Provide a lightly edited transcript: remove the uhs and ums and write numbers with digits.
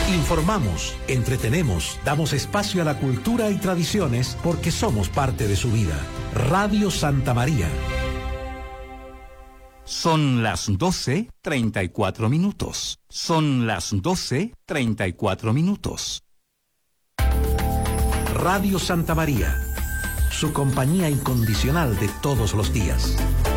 Informamos, entretenemos, damos espacio a la cultura y tradiciones porque somos parte de su vida. Radio Santa María. Son las 12:34. Son las 12:34. Radio Santa María, su compañía incondicional de todos los días.